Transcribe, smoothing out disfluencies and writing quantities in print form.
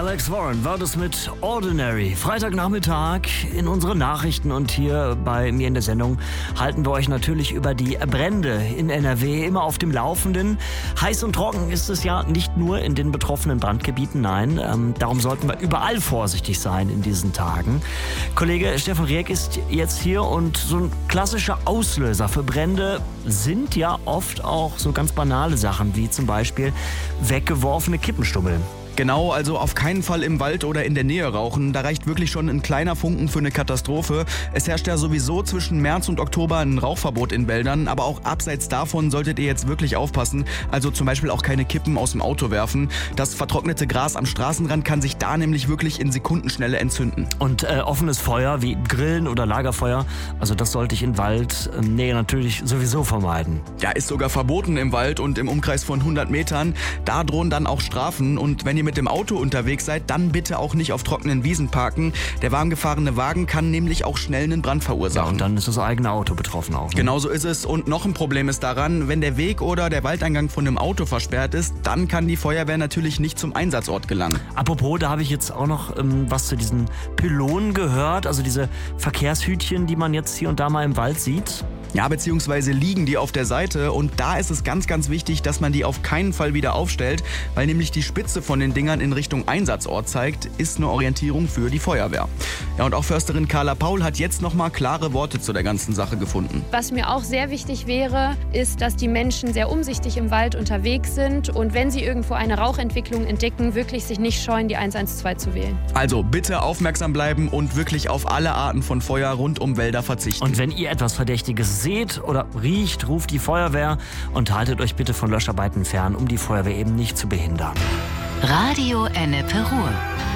Alex Warren war das mit Ordinary. Freitagnachmittag in unseren Nachrichten und hier bei mir in der Sendung halten wir euch natürlich über die Brände in NRW immer auf dem Laufenden. Heiß und trocken ist es ja nicht nur in den betroffenen Brandgebieten, nein. Darum sollten wir überall vorsichtig sein in diesen Tagen. Kollege Stefan Rieck ist jetzt hier und so ein klassischer Auslöser für Brände sind ja oft auch so ganz banale Sachen, wie zum Beispiel weggeworfene Kippenstummel. Genau, also auf keinen Fall im Wald oder in der Nähe rauchen. Da reicht wirklich schon ein kleiner Funken für eine Katastrophe. Es herrscht ja sowieso zwischen März und Oktober ein Rauchverbot in Wäldern, aber auch abseits davon solltet ihr jetzt wirklich aufpassen. Also zum Beispiel auch keine Kippen aus dem Auto werfen. Das vertrocknete Gras am Straßenrand kann sich da nämlich wirklich in Sekundenschnelle entzünden. Und offenes Feuer wie Grillen oder Lagerfeuer, also das sollte ich in Waldnähe natürlich sowieso vermeiden. Ja, ist sogar verboten im Wald und im Umkreis von 100 Metern. Da drohen dann auch Strafen und wenn ihr mit dem Auto unterwegs seid, dann bitte auch nicht auf trockenen Wiesen parken. Der warm gefahrene Wagen kann nämlich auch schnell einen Brand verursachen. Ja, und dann ist das eigene Auto betroffen auch. Ne? Genau so ist es. Und noch ein Problem ist daran, wenn der Weg oder der Waldeingang von einem Auto versperrt ist, dann kann die Feuerwehr natürlich nicht zum Einsatzort gelangen. Apropos, da habe ich jetzt auch noch was zu diesen Pylonen gehört, also diese Verkehrshütchen, die man jetzt hier und da mal im Wald sieht. Ja, beziehungsweise liegen die auf der Seite und da ist es ganz, ganz wichtig, dass man die auf keinen Fall wieder aufstellt, weil nämlich die Spitze von den Dingern in Richtung Einsatzort zeigt, ist eine Orientierung für die Feuerwehr. Ja, und auch Försterin Carla Paul hat jetzt nochmal klare Worte zu der ganzen Sache gefunden. Was mir auch sehr wichtig wäre, ist, dass die Menschen sehr umsichtig im Wald unterwegs sind und wenn sie irgendwo eine Rauchentwicklung entdecken, wirklich sich nicht scheuen, die 112 zu wählen. Also bitte aufmerksam bleiben und wirklich auf alle Arten von Feuer rund um Wälder verzichten. Und wenn ihr etwas Verdächtiges seht oder riecht, ruft die Feuerwehr und haltet euch bitte von Löscharbeiten fern, um die Feuerwehr eben nicht zu behindern. Radio Ennepe Ruhr.